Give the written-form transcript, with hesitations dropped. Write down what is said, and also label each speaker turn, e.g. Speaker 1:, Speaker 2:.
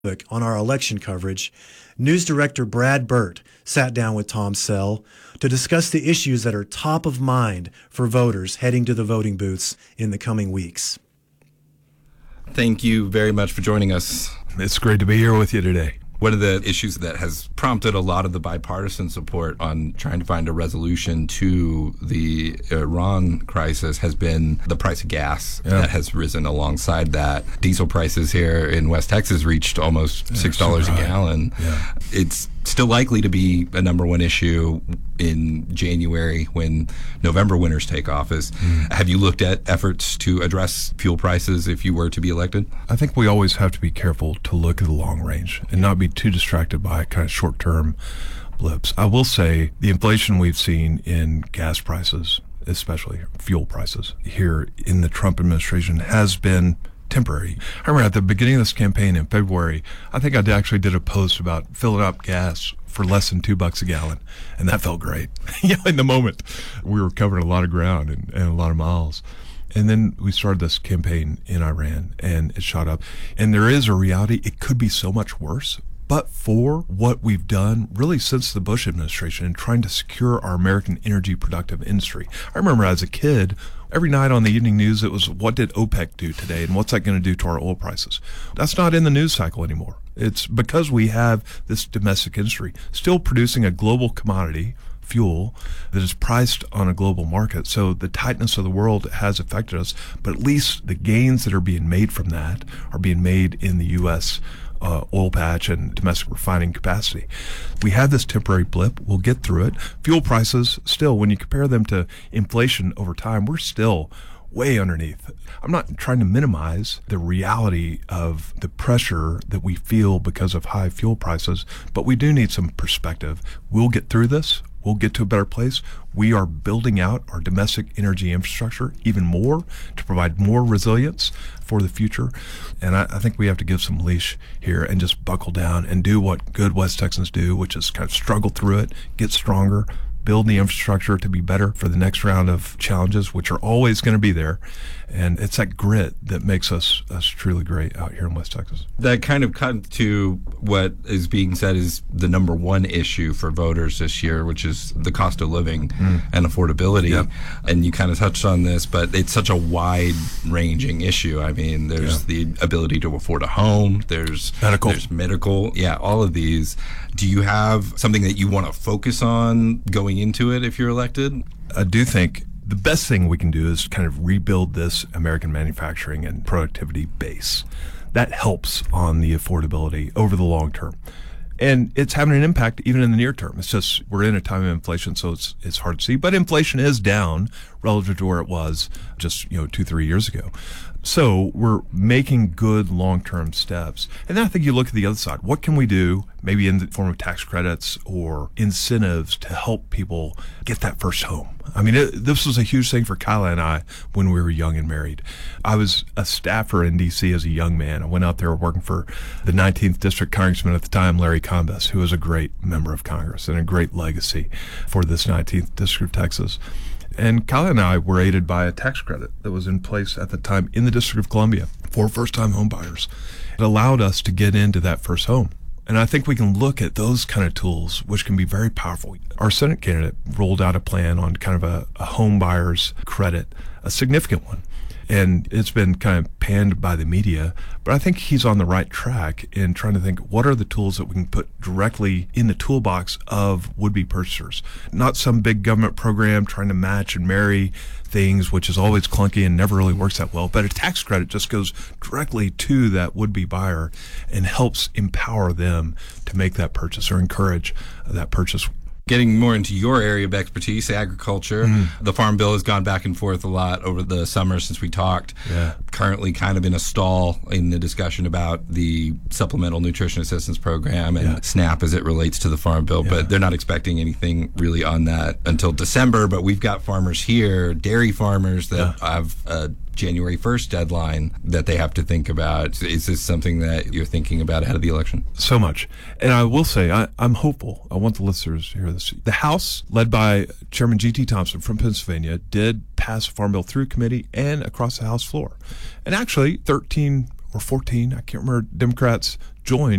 Speaker 1: On our election coverage, News Director Brad Burt sat down with Tom Sell to discuss the issues that are top of mind for voters heading to the voting booths in the coming weeks.
Speaker 2: Thank you very much for joining us.
Speaker 3: It's great to be here with you today.
Speaker 2: One of the issues that has prompted a lot of the bipartisan support on trying to find a resolution to the Iran crisis has been the price of gas that has risen alongside that. Diesel prices here in West Texas reached almost $6 a gallon.
Speaker 3: Yeah.
Speaker 2: It's still likely to be a number one issue in January when November winners take office. Have you looked at efforts to address fuel prices if you were to be elected?
Speaker 3: I think we always have to be careful to look at the long range and not be too distracted by kind of short-term blips. I will say the inflation we've seen in gas prices, especially fuel prices here in the Trump administration, has been temporary. I remember at the beginning of this campaign in February, I think I actually did a post about filling up gas for less than $2 a gallon, and that felt great. In the moment, we were covering a lot of ground and a lot of miles. And then we started this campaign in Iran, and it shot up. And there is a reality, it could be so much worse. But for what we've done really since the Bush administration in trying to secure our American energy productive industry. I remember as a kid, every night on the evening news, it was, what did OPEC do today and what's that going to do to our oil prices? That's not in the news cycle anymore. It's because we have this domestic industry still producing a global commodity, fuel, that is priced on a global market. So the tightness of the world has affected us, but at least the gains that are being made from that are being made in the U.S. Oil patch and domestic refining capacity. We had this temporary blip. We'll get through it. Fuel prices still, when you compare them to inflation over time, we're still way underneath. I'm not trying to minimize the reality of the pressure that we feel because of high fuel prices, but we do need some perspective. We'll get through this. We'll get to a better place. We are building out our domestic energy infrastructure even more to provide more resilience for the future. And I think we have to give some leash here and just buckle down and do what good West Texans do, which is kind of struggle through it, get stronger, build the infrastructure to be better for the next round of challenges, which are always going to be there. And it's that grit that makes us truly great out here in West Texas.
Speaker 2: That kind of cut to what is being said is the number one issue for voters this year, which is the cost of living and affordability.
Speaker 3: Yep.
Speaker 2: And you kind of touched on this, but it's such a wide-ranging issue. I mean, there's the ability to afford a home, there's medical, all of these. Do you have something that you want to focus on going into it if you're elected?
Speaker 3: I do think the best thing we can do is kind of rebuild this American manufacturing and productivity base. That helps on the affordability over the long term. And it's having an impact even in the near term. It's just we're in a time of inflation, so it's hard to see. But inflation is down relative to where it was just 2-3 years ago. So we're making good long-term steps. And then I think you look at the other side. What can we do, maybe in the form of tax credits or incentives to help people get that first home? I mean, this was a huge thing for Kyla and I when we were young and married. I was a staffer in D.C. as a young man. I went out there working for the 19th District Congressman at the time, Larry Combes, who was a great member of Congress and a great legacy for this 19th District of Texas. And Kyla and I were aided by a tax credit that was in place at the time in the District of Columbia for first-time home buyers. It allowed us to get into that first home. And I think we can look at those kind of tools, which can be very powerful. Our Senate candidate rolled out a plan on kind of a home buyer's credit, a significant one. And it's been kind of panned by the media, but I think he's on the right track in trying to think what are the tools that we can put directly in the toolbox of would-be purchasers. Not some big government program trying to match and marry things, which is always clunky and never really works that well, but a tax credit just goes directly to that would-be buyer and helps empower them to make that purchase or encourage that purchase.
Speaker 2: Getting more into your area of expertise, agriculture. The Farm Bill has gone back and forth a lot over the summer since we talked. Currently kind of in a stall in the discussion about the Supplemental Nutrition Assistance Program and SNAP as it relates to the Farm Bill, but they're not expecting anything really on that until December. But we've got farmers here, dairy farmers that have a January 1st deadline that they have to think about. Is this something that you're thinking about ahead of the election?
Speaker 3: So much. And I will say, I'm hopeful. I want the listeners to hear this. The House, led by Chairman G.T. Thompson from Pennsylvania, did pass a Farm Bill through committee and across the House floor. And actually, 13 or 14, I can't remember, Democrats joined